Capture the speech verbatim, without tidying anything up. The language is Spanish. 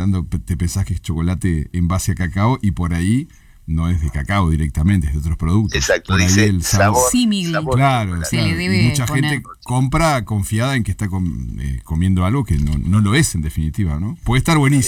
pensando, te pensás que es chocolate en base a cacao y por ahí no es de cacao directamente, es de otros productos. Exacto, por ahí dice el sabor, sabor, símil, sabor claro, chocolate. se claro. le debe Y mucha poner. gente compra confiada en que está com, eh, comiendo algo que no, no lo es en definitiva, ¿no? Puede estar buenísimo.